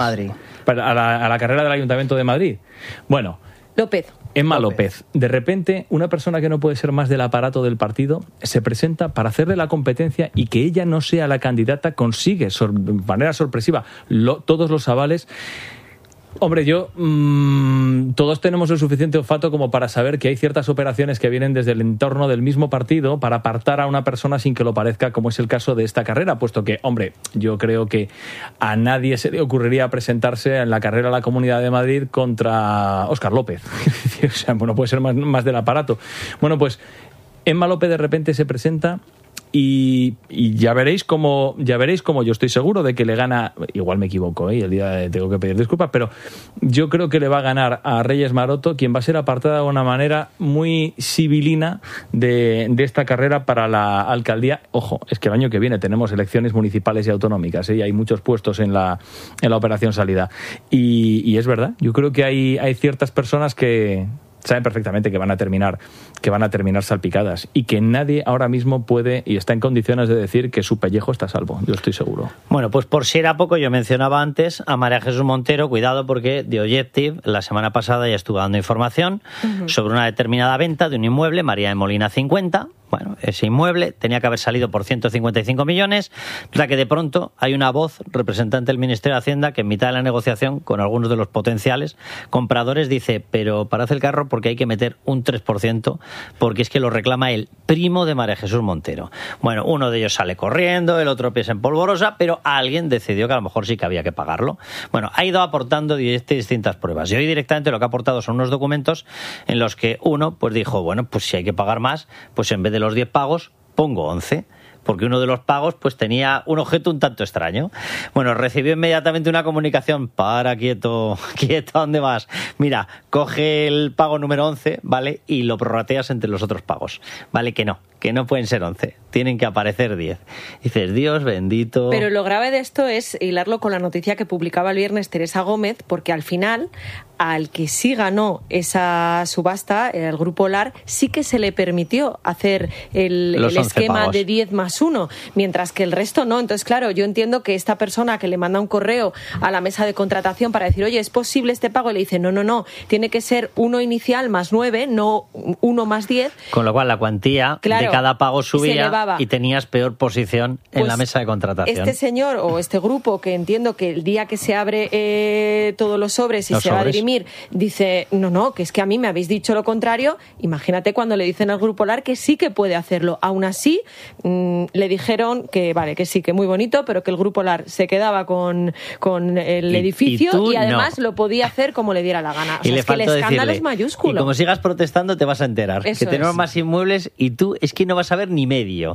Madrid. A la carrera del Ayuntamiento de Madrid. Bueno, Emma López. De repente, una persona que no puede ser más del aparato del partido se presenta para hacerle la competencia y que ella no sea la candidata consigue de manera sorpresiva todos los avales. Hombre, todos tenemos el suficiente olfato como para saber que hay ciertas operaciones que vienen desde el entorno del mismo partido para apartar a una persona sin que lo parezca, como es el caso de esta carrera, puesto que, hombre, yo creo que a nadie se le ocurriría presentarse en la carrera a la Comunidad de Madrid contra Óscar López. O sea, bueno, puede ser más del aparato. Bueno, pues Emma López de repente se presenta y ya veréis cómo yo estoy seguro de que le gana, igual me equivoco, y el día tengo que pedir disculpas, pero yo creo que le va a ganar a Reyes Maroto, quien va a ser apartada de una manera muy sibilina de esta carrera para la alcaldía. Ojo, es que el año que viene tenemos elecciones municipales y autonómicas, y hay muchos puestos en la operación salida, y es verdad, yo creo que hay ciertas personas que saben perfectamente que van a terminar salpicadas y que nadie ahora mismo puede y está en condiciones de decir que su pellejo está a salvo, yo estoy seguro. Bueno, pues por si era poco, yo mencionaba antes a María Jesús Montero, cuidado, porque The Objective la semana pasada ya estuvo dando información sobre una determinada venta de un inmueble, María de Molina 50. Bueno, ese inmueble tenía que haber salido por 155 millones, o sea que de pronto hay una voz representante del Ministerio de Hacienda que en mitad de la negociación con algunos de los potenciales compradores dice, pero parad el carro porque hay que meter un 3%, porque es que lo reclama el primo de María Jesús Montero. Bueno, uno de ellos sale corriendo, el otro piensa en polvorosa, pero alguien decidió que a lo mejor sí que había que pagarlo. Bueno, ha ido aportando distintas pruebas y hoy directamente lo que ha aportado son unos documentos en los que uno pues dijo, bueno, pues si hay que pagar más, pues en vez de los 10 pagos, pongo 11, porque uno de los pagos pues tenía un objeto un tanto extraño. Bueno, recibió inmediatamente una comunicación, quieto, ¿a dónde vas? Mira, coge el pago número 11, ¿vale? Y lo prorrateas entre los otros pagos, ¿vale? Que no pueden ser 11, tienen que aparecer 10. Dices, Dios bendito. Pero lo grave de esto es hilarlo con la noticia que publicaba el viernes Teresa Gómez, porque al final, al que sí ganó esa subasta, el Grupo LAR, sí que se le permitió hacer el esquema pagos de 10 más 1, mientras que el resto no. Entonces, claro, yo entiendo que esta persona que le manda un correo a la mesa de contratación para decir, oye, ¿es posible este pago? Y le dice, no, tiene que ser 1 inicial más 9, no 1 más 10. Con lo cual la cuantía de cada pago subía y tenías peor posición en la mesa de contratación. Este señor o este grupo, que entiendo que el día que se abre todos los sobres y se va a dirimir, dice, no, que es que a mí me habéis dicho lo contrario. Imagínate cuando le dicen al Grupo LAR que sí que puede hacerlo. Aún así, le dijeron que vale, que sí, que muy bonito, pero que el Grupo LAR se quedaba con el edificio y además lo podía hacer como le diera la gana. O sea, es que el escándalo es mayúsculo. Y como sigas protestando te vas a enterar. Eso que tenemos más inmuebles y tú es que no vas a ver ni medio.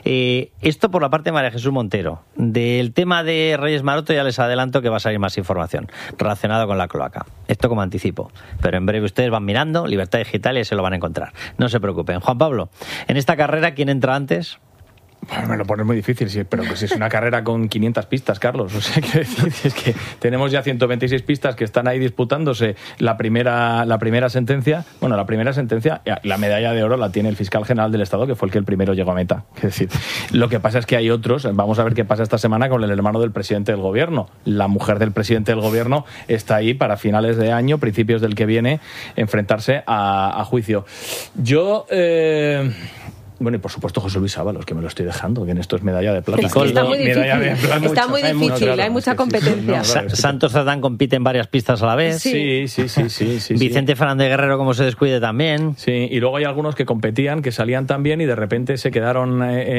Esto por la parte de María Jesús Montero. Del tema de Reyes Maroto ya les adelanto que va a salir más información relacionada con la cloaca. Esto como anticipo. Pero en breve ustedes van mirando Libertad Digital y se lo van a encontrar. No se preocupen. Juan Pablo, en esta carrera, ¿quién entra antes? Me lo pones muy difícil, sí, pero pues es una carrera con 500 pistas, Carlos. O sea, quiero decir, es que tenemos ya 126 pistas que están ahí disputándose la primera sentencia. Bueno, la primera sentencia, la medalla de oro la tiene el fiscal general del Estado, que fue el que el primero llegó a meta. Es decir, lo que pasa es que hay otros. Vamos a ver qué pasa esta semana con el hermano del presidente del gobierno. La mujer del presidente del gobierno está ahí para finales de año, principios del que viene, enfrentarse a juicio. Yo... Bueno, y por supuesto José Luis Ábalos, que me lo estoy dejando, que en esto es medalla de plata. Es que está muy difícil, está muy difícil, hay mucha competencia. Santos Cerdán compite en varias pistas a la vez. Sí. Vicente Fernández Guerrero, como se descuide, también. Sí, y luego hay algunos que competían, que salían también y de repente se quedaron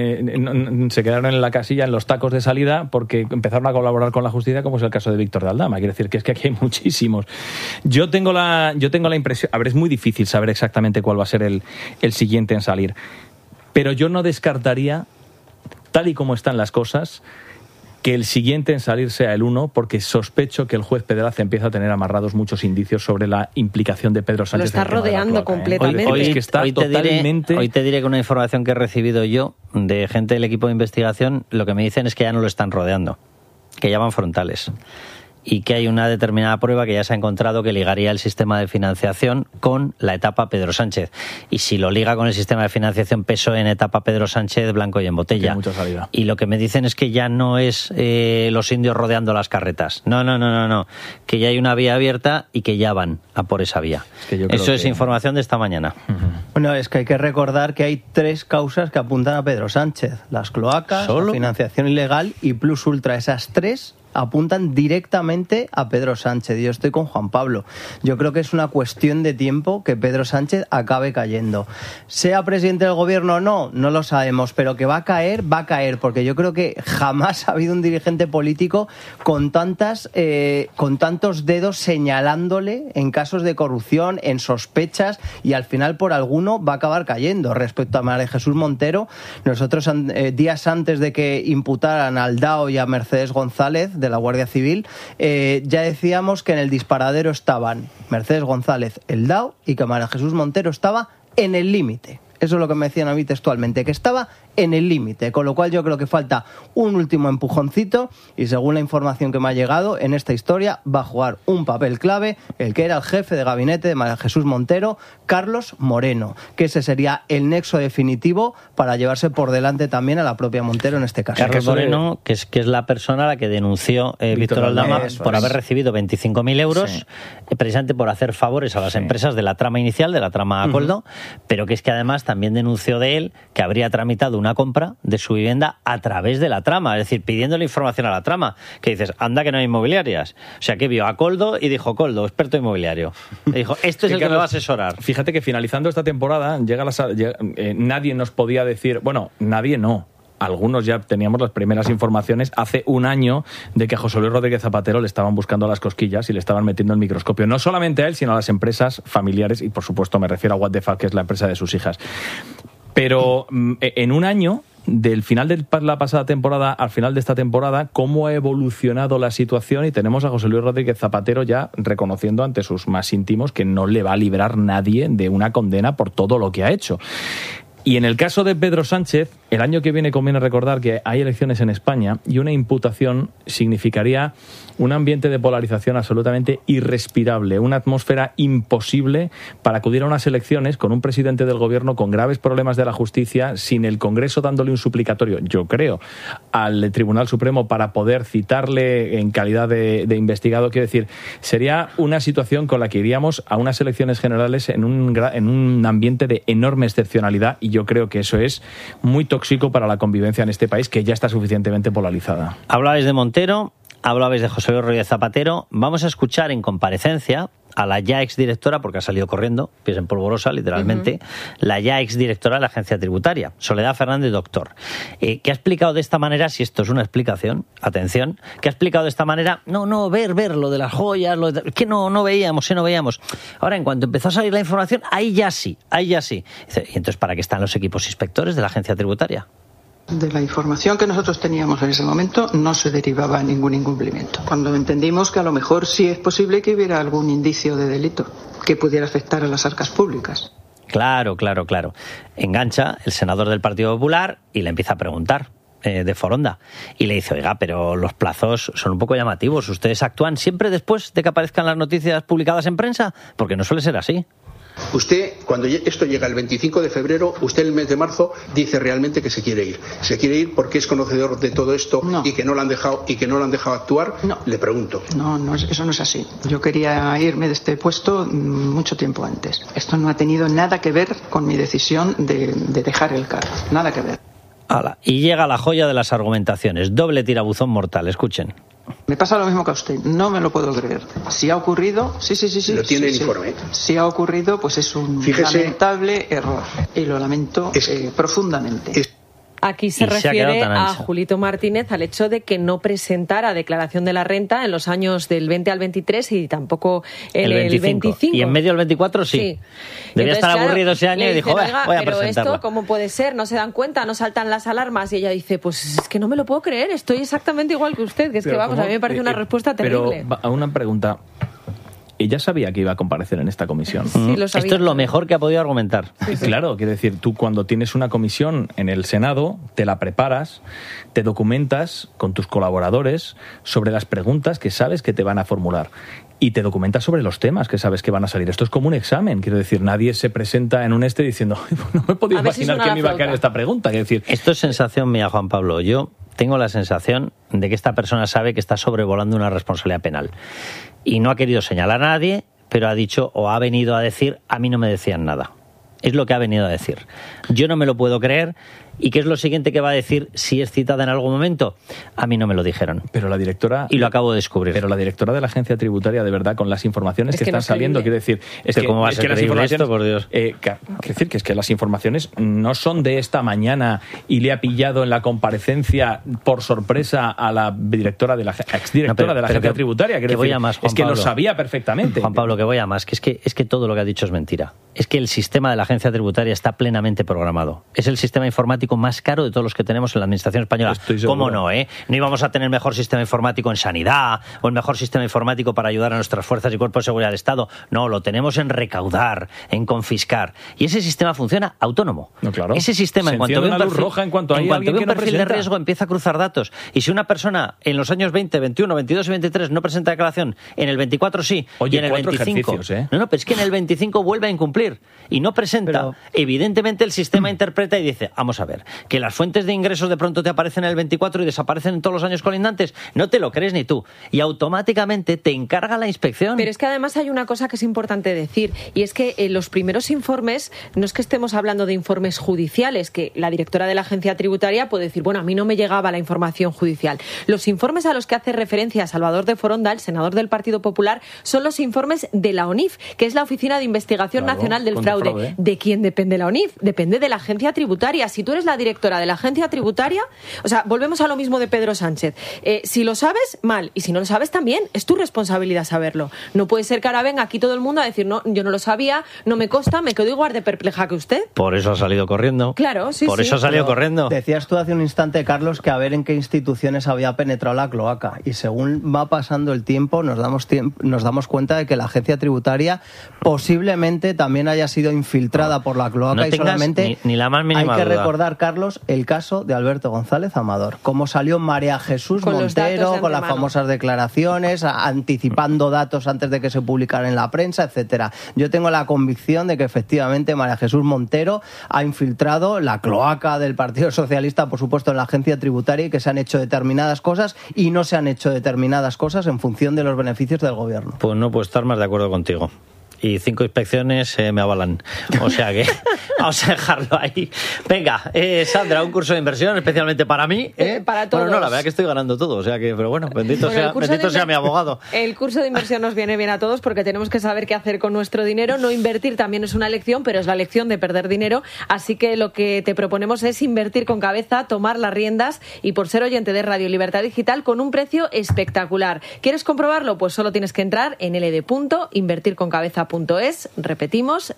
en la casilla, en los tacos de salida, porque empezaron a colaborar con la justicia, como es el caso de Víctor de Aldama. Quiere decir que es que aquí hay muchísimos. Yo tengo la impresión, a ver, es muy difícil saber exactamente cuál va a ser el siguiente en salir. Pero yo no descartaría, tal y como están las cosas, que el siguiente en salir sea el 1, porque sospecho que el juez Pedraza empieza a tener amarrados muchos indicios sobre la implicación de Pedro Sánchez. Lo está rodeando completamente. Hoy te diré que una información que he recibido yo de gente del equipo de investigación, lo que me dicen es que ya no lo están rodeando, que ya van frontales. y que hay una determinada prueba que ya se ha encontrado que ligaría el sistema de financiación con la etapa Pedro Sánchez. Y si lo liga con el sistema de financiación PSOE en etapa Pedro Sánchez, blanco y en botella. Mucha salida. Y lo que me dicen es que ya no es los indios rodeando las carretas. No. Que ya hay una vía abierta y que ya van a por esa vía. Eso es información de esta mañana. Bueno, es que hay que recordar que hay 3 causas que apuntan a Pedro Sánchez. Las cloacas, la financiación ilegal y Plus Ultra. Esas 3 apuntan directamente a Pedro Sánchez. Yo estoy con Juan Pablo. Yo creo que es una cuestión de tiempo que Pedro Sánchez acabe cayendo. Sea presidente del gobierno o no, no lo sabemos, pero que va a caer, porque yo creo que jamás ha habido un dirigente político con tantos dedos señalándole en casos de corrupción, en sospechas, y al final por alguno va a acabar cayendo. Respecto a María Jesús Montero, nosotros días antes de que imputaran al DAO y a Mercedes González de la Guardia Civil, ya decíamos que en el disparadero estaban Mercedes González, el DAO, y que María Jesús Montero estaba en el límite. Eso es lo que me decían a mí textualmente, que estaba en el límite, con lo cual yo creo que falta un último empujoncito y según la información que me ha llegado, en esta historia va a jugar un papel clave el que era el jefe de gabinete de María Jesús Montero, Carlos Moreno, que ese sería el nexo definitivo para llevarse por delante también a la propia Montero en este caso. Carlos Moreno, que es la persona a la que denunció Víctor Aldama por haber recibido 25.000 euros, precisamente por hacer favores a las empresas de la trama inicial, de la trama Acoldo, pero que es que además también denunció de él que habría tramitado una compra de su vivienda a través de la trama, es decir, pidiéndole información a la trama, que dices, anda que no hay inmobiliarias. O sea, que vio a Coldo y dijo, Coldo, experto inmobiliario. Le dijo, esto es el que me va a asesorar. Fíjate que finalizando esta temporada, nadie nos podía decir, bueno, nadie no. Algunos ya teníamos las primeras informaciones hace un año de que a José Luis Rodríguez Zapatero le estaban buscando las cosquillas y le estaban metiendo el microscopio. No solamente a él, sino a las empresas familiares y, por supuesto, me refiero a What the Fuck, que es la empresa de sus hijas. Pero en un año, del final de la pasada temporada al final de esta temporada, cómo ha evolucionado la situación, y tenemos a José Luis Rodríguez Zapatero ya reconociendo ante sus más íntimos que no le va a librar nadie de una condena por todo lo que ha hecho. Y en el caso de Pedro Sánchez, el año que viene conviene recordar que hay elecciones en España y una imputación significaría un ambiente de polarización absolutamente irrespirable, una atmósfera imposible para acudir a unas elecciones con un presidente del gobierno con graves problemas de la justicia, sin el Congreso dándole un suplicatorio, yo creo, al Tribunal Supremo para poder citarle en calidad de investigado. Quiero decir, sería una situación con la que iríamos a unas elecciones generales en un ambiente de enorme excepcionalidad, y yo creo que eso es muy tóxico para la convivencia en este país, que ya está suficientemente polarizada. Hablabais de Montero, hablabais de José Luis Rodríguez Zapatero. Vamos a escuchar en comparecencia a la ya exdirectora, porque ha salido corriendo, pies en polvorosa, literalmente, la ya exdirectora de la Agencia Tributaria, Soledad Fernández Doctor, que ha explicado de esta manera, si esto es una explicación, atención, que ha explicado de esta manera, ver lo de las joyas, que no veíamos. Ahora, en cuanto empezó a salir la información, ahí ya sí. Dice, ¿y entonces para qué están los equipos inspectores de la Agencia Tributaria? De la información que nosotros teníamos en ese momento no se derivaba ningún incumplimiento. Cuando entendimos que a lo mejor sí es posible que hubiera algún indicio de delito que pudiera afectar a las arcas públicas. Claro. Engancha el senador del Partido Popular y le empieza a preguntar de Foronda. Y le dice, oiga, pero los plazos son un poco llamativos. ¿Ustedes actúan siempre después de que aparezcan las noticias publicadas en prensa? Porque no suele ser así. Usted, cuando esto llega el 25 de febrero, usted en el mes de marzo dice realmente que se quiere ir. ¿Se quiere ir porque es conocedor de todo esto y que no lo han dejado actuar? No. Le pregunto. No, eso no es así. Yo quería irme de este puesto mucho tiempo antes. Esto no ha tenido nada que ver con mi decisión de dejar el cargo. Nada que ver. Y llega la joya de las argumentaciones. Doble tirabuzón mortal. Escuchen. Me pasa lo mismo que a usted, no me lo puedo creer. Si ha ocurrido, sí. Lo tiene el informe. Si ha ocurrido, pues es un lamentable error. Y lo lamento profundamente. Aquí se refiere a Julito Martínez al hecho de que no presentara declaración de la renta en los años del 20 al 23 y tampoco en el 25. Y en medio del 24 sí. Debía estar aburrido ese año y dijo, voy a pero presentarla. Esto, ¿cómo puede ser? ¿No se dan cuenta? ¿No saltan las alarmas? Y ella dice, pues es que no me lo puedo creer, estoy exactamente igual que usted, que es que vamos, a mí me parece una respuesta terrible. Pero a una pregunta. ella sabía que iba a comparecer en esta comisión. Sí, lo sabía. Esto es lo mejor que ha podido argumentar. Claro, quiero decir, tú cuando tienes una comisión en el Senado, te la preparas, te documentas con tus colaboradores sobre las preguntas que sabes que te van a formular. Y te documentas sobre los temas que sabes que van a salir. Esto es como un examen. Quiero decir, nadie se presenta en un diciendo, no me podía imaginar que me iba a caer esta pregunta. Quiero decir, esto es sensación mía, Juan Pablo. Yo tengo la sensación de que esta persona sabe que está sobrevolando una responsabilidad penal. Y no ha querido señalar a nadie, pero ha dicho o ha venido a decir, a mí no me decían nada. Es lo que ha venido a decir. Yo no me lo puedo creer. ¿Y qué es lo siguiente que va a decir si es citada en algún momento? A mí no me lo dijeron. Pero la directora... Y lo acabo de descubrir. Pero la directora de la agencia tributaria, de verdad, con las informaciones que están saliendo, quiero decir... ¿Cómo va a ser creíble esto, por Dios? Quiero decir que es que las informaciones no son de esta mañana y le ha pillado en la comparecencia por sorpresa a la directora de la exdirectora de la agencia tributaria. Que voy a más, Juan es que Pablo. Lo sabía perfectamente. Juan Pablo, que voy a más. Que es que todo lo que ha dicho es mentira. Es que el sistema de la agencia tributaria está plenamente programado. Es el sistema informático más caro de todos los que tenemos en la administración española. ¿Cómo no, No íbamos a tener mejor sistema informático en sanidad o el mejor sistema informático para ayudar a nuestras fuerzas y cuerpos de seguridad del Estado. No, lo tenemos en recaudar, en confiscar. Y ese sistema funciona autónomo. No, claro. Ese sistema, en cuanto ve un perfil, roja, en cuanto ve un perfil de riesgo, empieza a cruzar datos. Y si una persona en los años 20, 21, 22 y 23 no presenta declaración, en el 24 sí, y en el 25... No, pero es que en el 25 vuelve a incumplir y no presenta. Evidentemente el sistema interpreta y dice, vamos a ver, que las fuentes de ingresos de pronto te aparecen en el 24 y desaparecen en todos los años colindantes, no te lo crees ni tú. Y automáticamente te encarga la inspección. Pero es que además hay una cosa que es importante decir, y es que los primeros informes, no es que estemos hablando de informes judiciales, que la directora de la agencia tributaria puede decir, bueno, a mí no me llegaba la información judicial. Los informes a los que hace referencia Salvador de Foronda, el senador del Partido Popular, son los informes de la ONIF, que es la Oficina de Investigación Nacional del Fraude. ¿De quién depende la ONIF? Depende de la agencia tributaria. Si tú eres la directora de la agencia tributaria, o sea, volvemos a lo mismo de Pedro Sánchez. Si lo sabes, mal. Y si no lo sabes, también. Es tu responsabilidad saberlo. No puede ser que ahora venga aquí todo el mundo a decir, no, yo no lo sabía, no me consta, me quedo igual de perpleja que usted. Por eso ha salido corriendo. Claro, sí, Por eso ha salido corriendo. Decías tú hace un instante, Carlos, que a ver en qué instituciones había penetrado la cloaca. Y según va pasando el tiempo, nos damos cuenta de que la agencia tributaria posiblemente también haya sido infiltrada por la cloaca. No y solamente ni la más mínima hay que duda. Recordar, Carlos, el caso de Alberto González Amador. Cómo salió María Jesús Montero con las famosas declaraciones, anticipando datos antes de que se publicaran en la prensa, etcétera. Yo tengo la convicción de que efectivamente María Jesús Montero ha infiltrado la cloaca del Partido Socialista, por supuesto, en la agencia tributaria, y que se han hecho determinadas cosas y no se han hecho determinadas cosas en función de los beneficios del gobierno. Pues no puedo estar más de acuerdo contigo. Y 5 inspecciones me avalan. O sea que vamos a dejarlo ahí. Venga, Sandra, un curso de inversión especialmente para mí. Para todos. Bueno, no, la verdad que estoy ganando todo. O sea que, pero bueno, bendito sea mi abogado. El curso de inversión nos viene bien a todos porque tenemos que saber qué hacer con nuestro dinero. No invertir también es una lección, pero es la lección de perder dinero. Así que lo que te proponemos es invertir con cabeza, tomar las riendas y por ser oyente de Radio Libertad Digital con un precio espectacular. ¿Quieres comprobarlo? Pues solo tienes que entrar en ld.invertirconcabeza.es. Repetimos,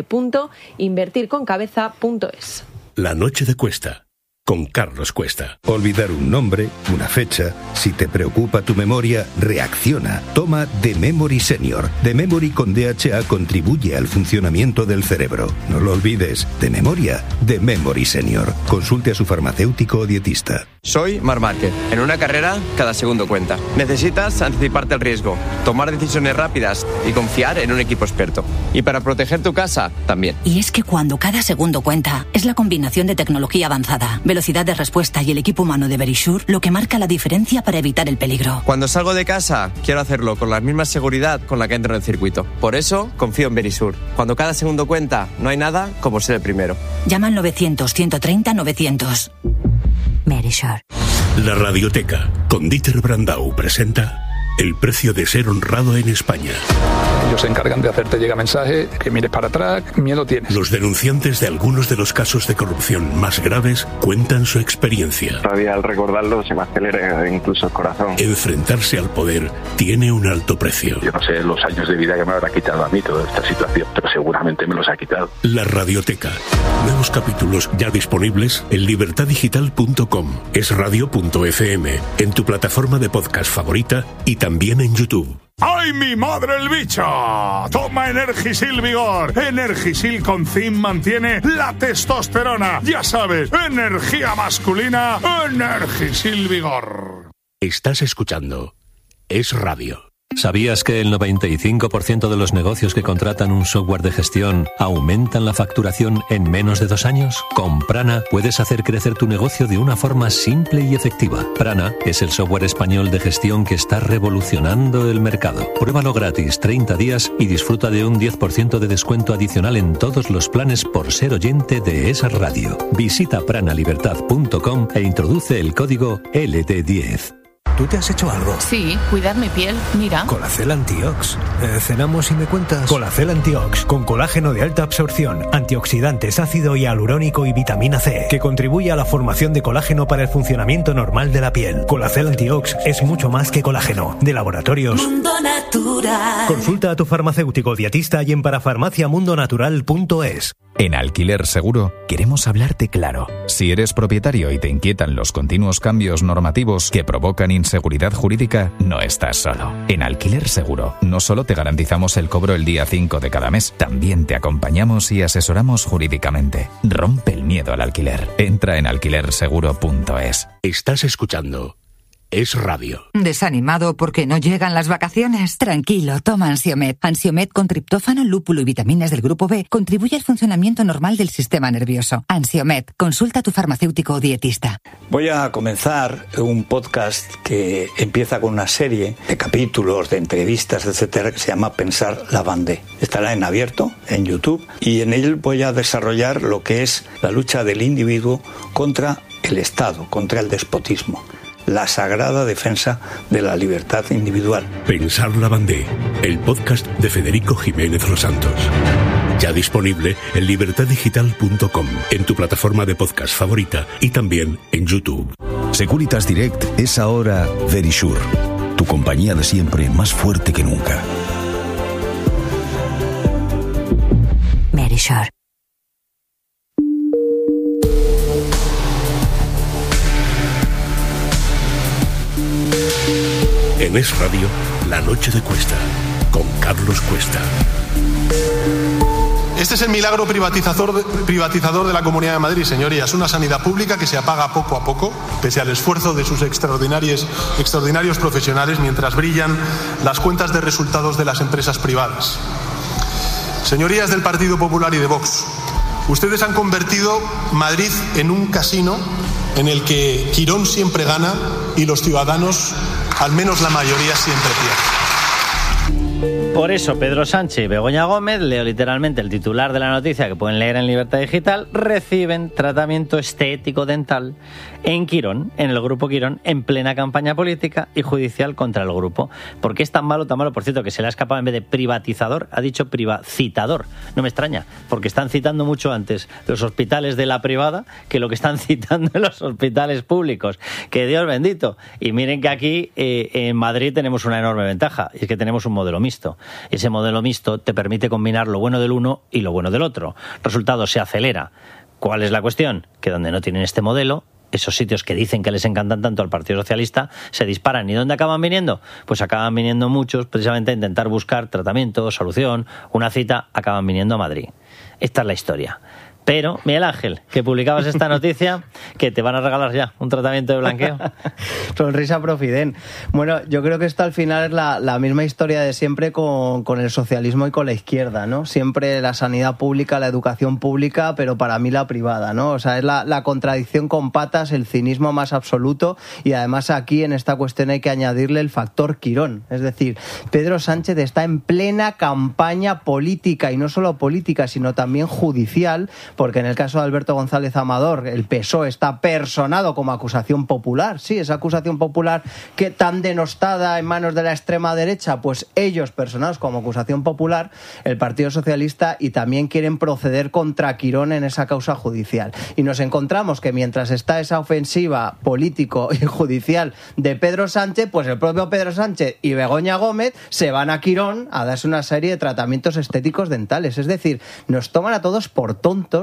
ld.invertirconcabeza.es. La noche de Cuesta, con Carlos Cuesta. Olvidar un nombre, una fecha. Si te preocupa tu memoria, reacciona. Toma The Memory Senior. The Memory con DHA contribuye al funcionamiento del cerebro. No lo olvides. De memoria, The Memory Senior. Consulte a su farmacéutico o dietista. Soy Marc Márquez. En una carrera, cada segundo cuenta. Necesitas anticiparte al riesgo, tomar decisiones rápidas y confiar en un equipo experto. Y para proteger tu casa, también. Y es que cuando cada segundo cuenta, es la combinación de tecnología avanzada, velocidad de respuesta y el equipo humano de Verisure lo que marca la diferencia para evitar el peligro. Cuando salgo de casa, quiero hacerlo con la misma seguridad con la que entro en el circuito. Por eso, confío en Verisure. Cuando cada segundo cuenta, no hay nada como ser el primero. Llama al 900-130-900. Verisure. La Radioteca, con Dieter Brandau, presenta El precio de ser honrado en España. Ellos se encargan de hacerte llegar mensaje, que mires para atrás, miedo tienes. Los denunciantes de algunos de los casos de corrupción más graves cuentan su experiencia. Todavía al recordarlo se me acelera incluso el corazón. Enfrentarse al poder tiene un alto precio. Yo no sé los años de vida que me habrá quitado a mí toda esta situación, pero seguramente me los ha quitado. La Radioteca. Nuevos capítulos ya disponibles en libertaddigital.com, esradio.fm, en tu plataforma de podcast favorita y también en YouTube. ¡Ay, mi madre el bicho! Toma Energisil Vigor. Energisil con zinc mantiene la testosterona. Ya sabes, energía masculina, Energisil Vigor. Estás escuchando Es Radio. ¿Sabías que el 95% de los negocios que contratan un software de gestión aumentan la facturación en menos de 2 años? Con Prana puedes hacer crecer tu negocio de una forma simple y efectiva. Prana es el software español de gestión que está revolucionando el mercado. Pruébalo gratis 30 días y disfruta de un 10% de descuento adicional en todos los planes por ser oyente de esa radio. Visita pranalibertad.com e introduce el código LT10. ¿Tú te has hecho algo? Sí, cuidar mi piel, mira. Colacel Antiox. ¿Cenamos y me cuentas? Colacel Antiox, con colágeno de alta absorción, antioxidantes, ácido hialurónico y vitamina C, que contribuye a la formación de colágeno para el funcionamiento normal de la piel. Colacel Antiox es mucho más que colágeno. De Laboratorios Mundo Natural. Consulta a tu farmacéutico dietista y en parafarmaciamundonatural.es. En Alquiler Seguro queremos hablarte claro. Si eres propietario y te inquietan los continuos cambios normativos que provocan inseguridad jurídica, no estás solo. En Alquiler Seguro no solo te garantizamos el cobro el día 5 de cada mes, también te acompañamos y asesoramos jurídicamente. Rompe el miedo al alquiler. Entra en alquilerseguro.es. Estás escuchando Es Radio. ¿Desanimado porque no llegan las vacaciones? Tranquilo, toma Ansiomed. Ansiomed con triptófano, lúpulo y vitaminas del grupo B contribuye al funcionamiento normal del sistema nervioso. Ansiomed, consulta a tu farmacéutico o dietista. Voy a comenzar un podcast que empieza con una serie de capítulos, de entrevistas, etcétera, que se llama Pensar la Bandé. Estará en abierto, en YouTube, y en él voy a desarrollar lo que es la lucha del individuo contra el Estado, contra el despotismo. La sagrada defensa de la libertad individual. Pensar la Bandé, el podcast de Federico Jiménez Los Santos. Ya disponible en libertaddigital.com, en tu plataforma de podcast favorita y también en YouTube. Securitas Direct es ahora Verisure, tu compañía de siempre más fuerte que nunca. Verisure. En Es Radio, La Noche de Cuesta, con Carlos Cuesta. Este es el milagro privatizador de la Comunidad de Madrid, señorías. Una sanidad pública que se apaga poco a poco, pese al esfuerzo de sus extraordinarios profesionales, mientras brillan las cuentas de resultados de las empresas privadas. Señorías del Partido Popular y de Vox, ustedes han convertido Madrid en un casino en el que Quirón siempre gana y los ciudadanos, al menos la mayoría, siempre pierden. Por eso Pedro Sánchez y Begoña Gómez, leo literalmente el titular de la noticia que pueden leer en Libertad Digital, reciben tratamiento estético dental en Quirón, en el Grupo Quirón, en plena campaña política y judicial contra el grupo. ¿Por qué es tan malo, por cierto, que se le ha escapado en vez de privatizador, ha dicho privacitador? No me extraña, porque están citando mucho antes los hospitales de la privada que lo que están citando en los hospitales públicos. Que Dios bendito. Y miren que aquí en Madrid tenemos una enorme ventaja, y es que tenemos un modelo mixto. Ese modelo mixto te permite combinar lo bueno del uno y lo bueno del otro. Resultado, se acelera. ¿Cuál es la cuestión? Que donde no tienen este modelo, esos sitios que dicen que les encantan tanto al Partido Socialista se disparan. ¿Y dónde acaban viniendo? Pues acaban viniendo muchos precisamente a intentar buscar tratamiento, solución, una cita, acaban viniendo a Madrid. Esta es la historia. Pero, Miguel Ángel, que publicabas esta noticia, que te van a regalar ya un tratamiento de blanqueo. Sonrisa Profiden. Bueno, yo creo que esto al final es la misma historia de siempre con el socialismo y con la izquierda, ¿no? Siempre la sanidad pública, la educación pública, pero para mí la privada, ¿no? O sea, es la contradicción con patas, el cinismo más absoluto, y además aquí en esta cuestión hay que añadirle el factor Quirón. Es decir, Pedro Sánchez está en plena campaña política, y no solo política, sino también judicial, porque en el caso de Alberto González Amador, el PSOE está personado como acusación popular. Sí, esa acusación popular que tan denostada en manos de la extrema derecha, pues ellos personados como acusación popular, el Partido Socialista, y también quieren proceder contra Quirón en esa causa judicial. Y nos encontramos que mientras está esa ofensiva político y judicial de Pedro Sánchez, pues el propio Pedro Sánchez y Begoña Gómez se van a Quirón a darse una serie de tratamientos estéticos dentales. Es decir, nos toman a todos por tontos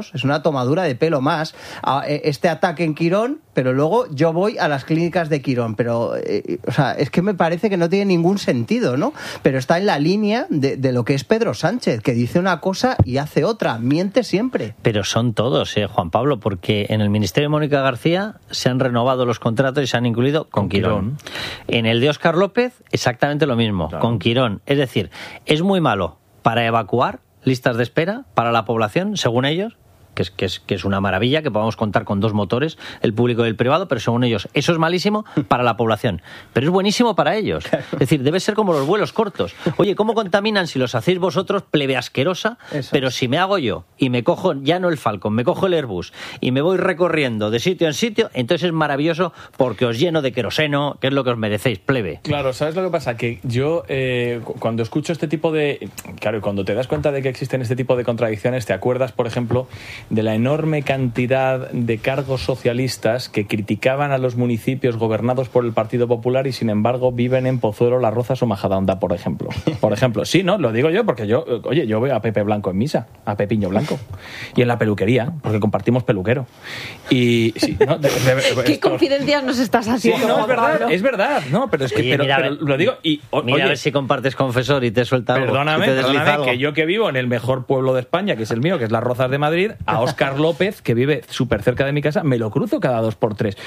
menos, es una tomadura de pelo más. Este ataque en Quirón, pero luego yo voy a las clínicas de Quirón, pero o sea, es que me parece que no tiene ningún sentido, ¿no? Pero está en la línea de lo que es Pedro Sánchez, que dice una cosa y hace otra, miente siempre. Pero son todos, Juan Pablo, porque en el Ministerio de Mónica García se han renovado los contratos y se han incluido con Quirón. En el de Óscar López, exactamente lo mismo, claro, con Quirón. Es decir, es muy malo para evacuar listas de espera para la población, según ellos, que es una maravilla, que podamos contar con 2 motores, el público y el privado, pero según ellos eso es malísimo para la población, pero es buenísimo para ellos. Es decir, debe ser como los vuelos cortos. Oye, ¿cómo contaminan si los hacéis vosotros, plebe asquerosa? Eso. Pero si me hago yo y me cojo ya no el Falcon, me cojo el Airbus y me voy recorriendo de sitio en sitio, entonces es maravilloso porque os lleno de queroseno, que es lo que os merecéis, plebe. Claro, ¿sabes lo que pasa? Que yo cuando escucho este tipo de... Claro, cuando te das cuenta de que existen este tipo de contradicciones, te acuerdas, por ejemplo, de la enorme cantidad de cargos socialistas que criticaban a los municipios gobernados por el Partido Popular y sin embargo viven en Pozuelo, Las Rozas o Majadahonda, por ejemplo. Por ejemplo, sí, ¿no? Lo digo yo porque yo veo a Pepe Blanco en misa, a Pepiño Blanco, y en la peluquería, porque compartimos peluquero. Y sí, ¿no? ¿Qué confidencias nos estás haciendo? Sí, no, es verdad, no, pero es que Oye, pero lo digo y mira a ver si compartes confesor y te suelta algo. Perdóname, que yo que vivo en el mejor pueblo de España, que es el mío, que es Las Rozas de Madrid, a Óscar López, que vive súper cerca de mi casa, me lo cruzo cada 2 por 3.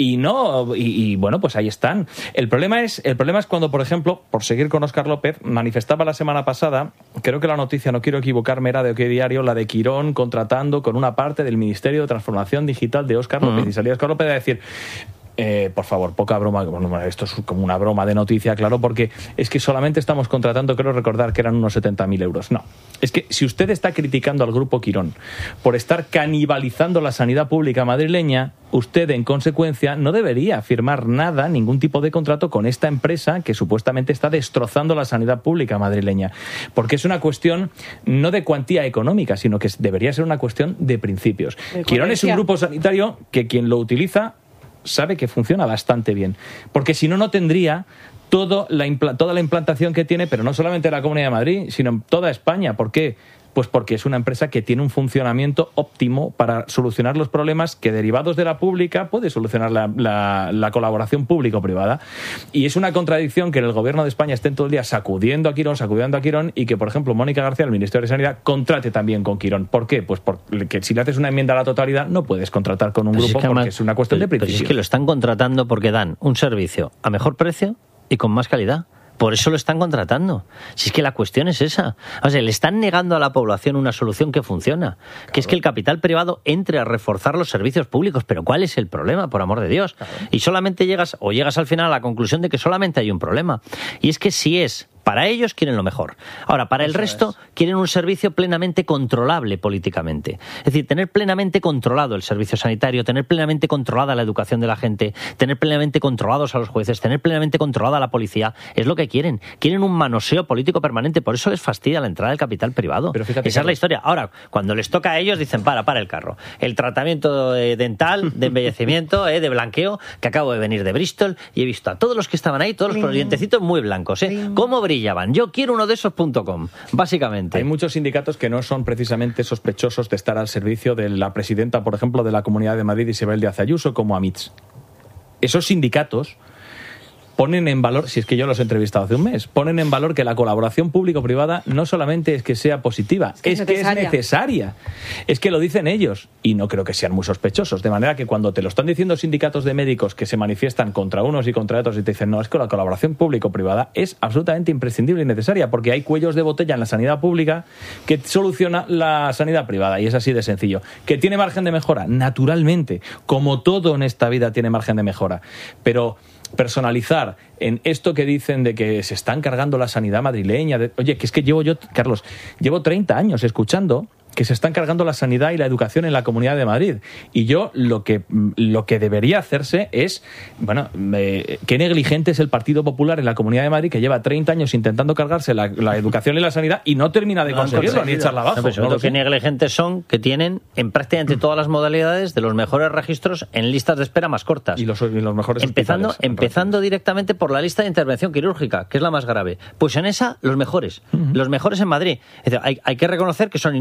Y bueno, pues ahí están. El problema es cuando, por ejemplo, por seguir con Óscar López, manifestaba la semana pasada, creo que la noticia, no quiero equivocarme, era de OK Diario, la de Quirón contratando con una parte del Ministerio de Transformación Digital de Óscar López. Y salía Óscar López a decir... por favor, poca broma. Bueno, esto es como una broma de noticia, claro, porque es que solamente estamos contratando, creo recordar que eran unos 70.000 euros. No, es que si usted está criticando al Grupo Quirón por estar canibalizando la sanidad pública madrileña, usted en consecuencia no debería firmar nada, ningún tipo de contrato con esta empresa que supuestamente está destrozando la sanidad pública madrileña, porque es una cuestión no de cuantía económica, sino que debería ser una cuestión de principios. Quirón es un grupo sanitario que quien lo utiliza sabe que funciona bastante bien, porque si no, no tendría toda la implantación que tiene, pero no solamente en la Comunidad de Madrid, sino en toda España. ¿Por qué? Pues porque es una empresa que tiene un funcionamiento óptimo para solucionar los problemas que, derivados de la pública, puede solucionar la colaboración público-privada. Y es una contradicción que en el Gobierno de España estén todo el día sacudiendo a Quirón y que, por ejemplo, Mónica García, el Ministerio de Sanidad, contrate también con Quirón. ¿Por qué? Pues porque si le haces una enmienda a la totalidad no puedes contratar con un grupo, porque es una cuestión de principios. Es que lo están contratando porque dan un servicio a mejor precio y con más calidad. Por eso lo están contratando. Si es que la cuestión es esa. O sea, le están negando a la población una solución que funciona. Claro. Que es que el capital privado entre a reforzar los servicios públicos. Pero ¿cuál es el problema, por amor de Dios? Claro. Y solamente llegas al final a la conclusión de que solamente hay un problema. Y es que si es... Para ellos quieren lo mejor. Ahora, para el resto quieren un servicio plenamente controlable políticamente. Es decir, tener plenamente controlado el servicio sanitario, tener plenamente controlada la educación de la gente, tener plenamente controlados a los jueces, tener plenamente controlada a la policía, es lo que quieren. Quieren un manoseo político permanente, por eso les fastidia la entrada del capital privado. Pero fíjate, esa es la historia. Ahora, cuando les toca a ellos, dicen, para el carro. El tratamiento dental, de embellecimiento, de blanqueo, que acabo de venir de Bristol y he visto a todos los que estaban ahí, todos los dientecitos muy blancos. ¿Cómo brillaban? Yo quiero uno de esos.com, básicamente. Hay muchos sindicatos que no son precisamente sospechosos de estar al servicio de la presidenta, por ejemplo, de la Comunidad de Madrid, Isabel Díaz Ayuso, como AMITS. Esos sindicatos ponen en valor, si es que yo los he entrevistado hace un mes, ponen en valor que la colaboración público-privada no solamente es que sea positiva, es que es necesaria. Es que lo dicen ellos y no creo que sean muy sospechosos. De manera que cuando te lo están diciendo sindicatos de médicos que se manifiestan contra unos y contra otros y te dicen, no, es que la colaboración público-privada es absolutamente imprescindible y necesaria porque hay cuellos de botella en la sanidad pública que soluciona la sanidad privada y es así de sencillo. ¿Que tiene margen de mejora? Naturalmente. Como todo en esta vida tiene margen de mejora. Pero personalizar en esto que dicen de que se están cargando la sanidad madrileña. Oye, que es que llevo 30 años escuchando que se están cargando la sanidad y la educación en la Comunidad de Madrid. Y yo lo que debería hacerse es, bueno, qué negligente es el Partido Popular en la Comunidad de Madrid, que lleva 30 años intentando cargarse la educación y la sanidad y no termina de conseguirlo ni echarla abajo. Lo que negligentes son que tienen en prácticamente todas las modalidades de los mejores registros en listas de espera más cortas. Y los mejores empezando directamente por la lista de intervención quirúrgica, que es la más grave. Pues en esa, los mejores en Madrid. Es decir, hay que reconocer que son ineptos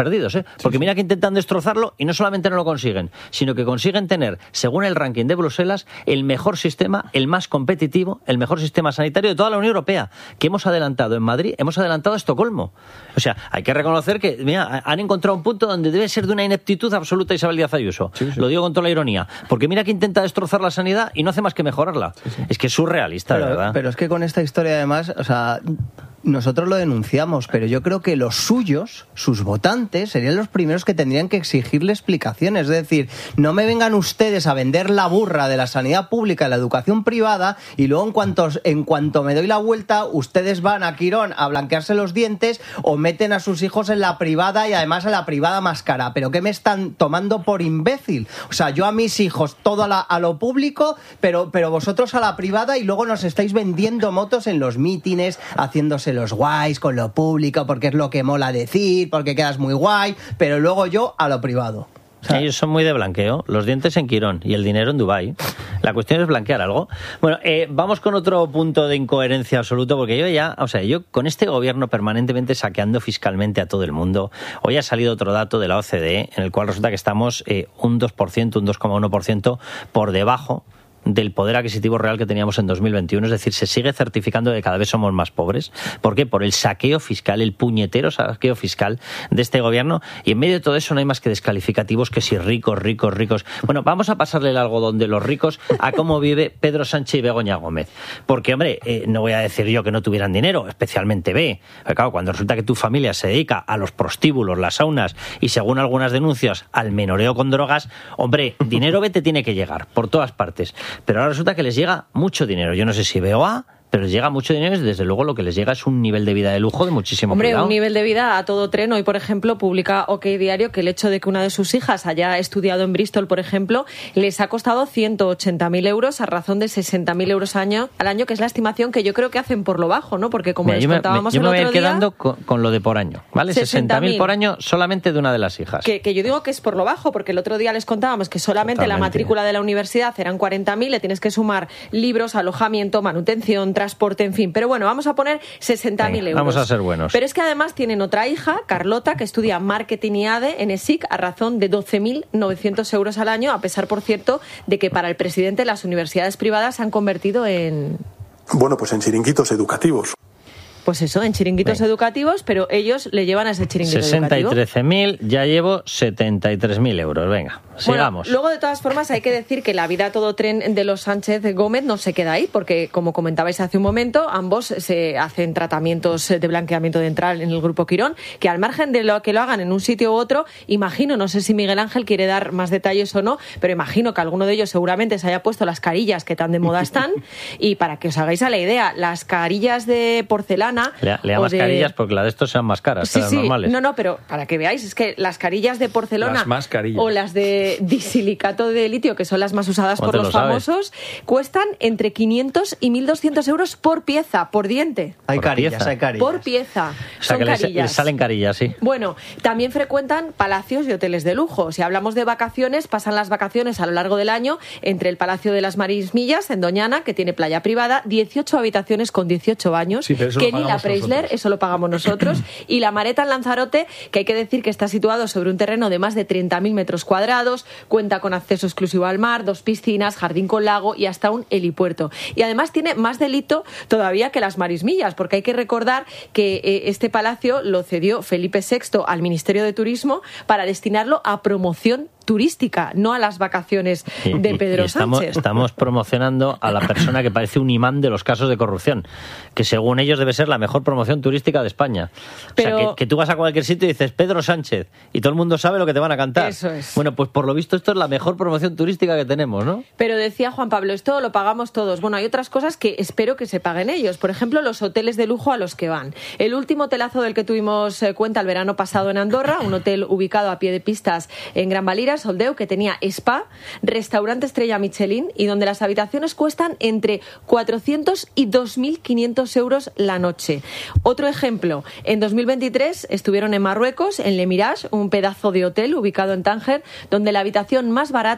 perdidos, ¿eh? Porque mira que intentan destrozarlo y no solamente no lo consiguen, sino que consiguen tener, según el ranking de Bruselas, el mejor sistema, el más competitivo, el mejor sistema sanitario de toda la Unión Europea, que hemos adelantado en Madrid, hemos adelantado a Estocolmo. O sea, hay que reconocer que, mira, han encontrado un punto donde debe ser de una ineptitud absoluta Isabel Díaz Ayuso. Sí. Lo digo con toda la ironía. Porque mira que intenta destrozar la sanidad y no hace más que mejorarla. Sí. Es que es surrealista, de verdad. Pero es que con esta historia, además, o sea, nosotros lo denunciamos, pero yo creo que los suyos, sus votantes, serían los primeros que tendrían que exigirle explicaciones. Es decir, no me vengan ustedes a vender la burra de la sanidad pública y la educación privada y luego en cuanto me doy la vuelta, ustedes van a Quirón a blanquearse los dientes o meten a sus hijos en la privada y además en la privada más cara. ¿Pero qué me están tomando por imbécil? O sea, yo a mis hijos todo a lo público, pero vosotros a la privada y luego nos estáis vendiendo motos en los mítines, haciéndose los guays con lo público porque es lo que mola decir, porque quedas muy guay, pero luego yo a lo privado. O sea, ellos son muy de blanqueo, los dientes en Quirón y el dinero en Dubái. La cuestión es blanquear algo. Bueno, vamos con otro punto de incoherencia absoluto, porque yo con este gobierno permanentemente saqueando fiscalmente a todo el mundo, hoy ha salido otro dato de la OCDE en el cual resulta que estamos un 2%, un 2,1% por debajo del poder adquisitivo real que teníamos en 2021, es decir, se sigue certificando que cada vez somos más pobres. ¿Por qué? Por el saqueo fiscal, el puñetero saqueo fiscal de este gobierno, y en medio de todo eso no hay más que descalificativos que si ricos. Bueno, vamos a pasarle el algodón de los ricos a cómo vive Pedro Sánchez y Begoña Gómez. Porque, hombre, no voy a decir yo que no tuvieran dinero, especialmente porque, claro, cuando resulta que tu familia se dedica a los prostíbulos, las saunas y, según algunas denuncias, al menoreo con drogas, hombre, dinero te tiene que llegar por todas partes. Pero ahora resulta que les llega mucho dinero. Yo no sé si BOA, pero les llega mucho dinero y desde luego lo que les llega es un nivel de vida de lujo de muchísimo cuidado. Un nivel de vida a todo tren. Hoy, por ejemplo, publica OK Diario que el hecho de que una de sus hijas haya estudiado en Bristol, por ejemplo, les ha costado 180.000 euros a razón de 60.000 euros al año, que es la estimación que yo creo que hacen por lo bajo, ¿no? Porque como les contábamos el otro día... Yo me voy quedando con lo de por año, ¿vale? 60.000 por año solamente de una de las hijas. Que yo digo que es por lo bajo, porque el otro día les contábamos que solamente la matrícula de la universidad eran 40.000, le tienes que sumar libros, alojamiento, manutención, transporte, en fin. Pero bueno, vamos a poner 60.000 euros. Vamos a ser buenos. Pero es que además tienen otra hija, Carlota, que estudia Marketing y ADE en ESIC a razón de 12.900 euros al año, a pesar, por cierto, de que para el presidente las universidades privadas se han convertido en... Bueno, pues en chiringuitos educativos. Pues eso, en chiringuitos educativos, pero ellos le llevan a ese chiringuito 60 educativo. 13.000, ya llevo 73.000 euros. Venga, sigamos. Luego, de todas formas, hay que decir que la vida a todo tren de los Sánchez Gómez no se queda ahí, porque, como comentabais hace un momento, ambos se hacen tratamientos de blanqueamiento dental en el Grupo Quirón, que al margen de lo que lo hagan en un sitio u otro, imagino, no sé si Miguel Ángel quiere dar más detalles o no, pero imagino que alguno de ellos seguramente se haya puesto las carillas que tan de moda están, y para que os hagáis a la idea, las carillas de porcelana... Le llamas carillas porque las de estos sean más caras, las normales. No, pero para que veáis, es que las carillas de porcelana o las de disilicato de litio, que son las más usadas por los famosos, cuestan entre 500 y 1.200 euros por pieza, por diente. Hay carillas. Por pieza. O sea, que les salen carillas, sí. Bueno, también frecuentan palacios y hoteles de lujo. Si hablamos de vacaciones, pasan las vacaciones a lo largo del año entre el Palacio de las Marismillas, en Doñana, que tiene playa privada, 18 habitaciones con 18 baños, que la Preisler, eso lo pagamos nosotros, y la Mareta en Lanzarote, que hay que decir que está situado sobre un terreno de más de 30.000 metros cuadrados, cuenta con acceso exclusivo al mar, 2 piscinas, jardín con lago y hasta un helipuerto. Y además tiene más delito todavía que las Marismillas, porque hay que recordar que este palacio lo cedió Felipe VI al Ministerio de Turismo para destinarlo a promoción turística, no a las vacaciones de Pedro Sánchez. Estamos promocionando a la persona que parece un imán de los casos de corrupción, que según ellos debe ser la mejor promoción turística de España. Pero... O sea, que tú vas a cualquier sitio y dices Pedro Sánchez y todo el mundo sabe lo que te van a cantar. Eso es. Bueno, pues por lo visto esto es la mejor promoción turística que tenemos, ¿no? Pero decía Juan Pablo, esto lo pagamos todos. Bueno, hay otras cosas que espero que se paguen ellos. Por ejemplo, los hoteles de lujo a los que van. El último hotelazo del que tuvimos cuenta el verano pasado en Andorra, un hotel ubicado a pie de pistas en Gran Valira, Soldeu, que tenía spa, restaurante estrella Michelin y donde las habitaciones cuestan entre 400 y 2.500 euros la noche. Otro ejemplo, en 2023 estuvieron en Marruecos, en Le Mirage, un pedazo de hotel ubicado en Tánger, donde la habitación más barata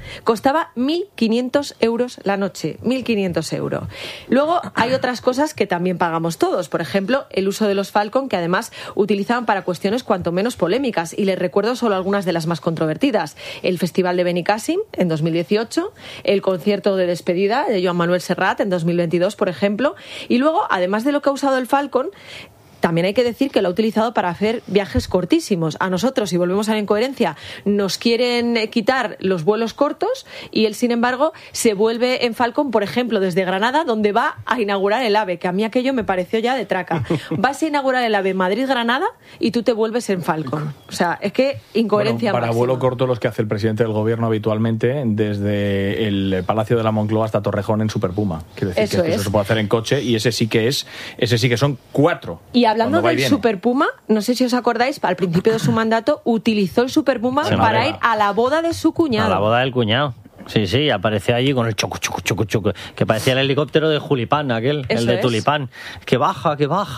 costaba 1.500 euros la noche, 1.500 euros. Luego hay otras cosas que también pagamos todos, por ejemplo, el uso de los Falcon, que además utilizaban para cuestiones cuanto menos polémicas, y les recuerdo solo algunas de las más controvertidas: el Festival de Benicàssim en 2018, el concierto de despedida de Joan Manuel Serrat en 2022, por ejemplo, y luego, además de lo que ha usado el Falcon, también hay que decir que lo ha utilizado para hacer viajes cortísimos. A nosotros, si volvemos a la incoherencia, nos quieren quitar los vuelos cortos y él, sin embargo, se vuelve en Falcon, por ejemplo, desde Granada, donde va a inaugurar el AVE, que a mí aquello me pareció ya de traca. Vas a inaugurar el AVE Madrid-Granada y tú te vuelves en Falcon. O sea, es que incoherencia para máxima. Vuelo corto, los que hace el presidente del gobierno habitualmente, desde el Palacio de la Moncloa hasta Torrejón en Super Puma. Quiero decir que eso se puede hacer en coche, y ese sí que son 4. Y hablando del Super Puma, no sé si os acordáis, al principio de su mandato utilizó el Super Puma para ir a la boda de su cuñado. A la boda del cuñado. Sí, apareció allí con el choco, que parecía el helicóptero de Julipán, aquel, eso el de Tulipán. Que baja,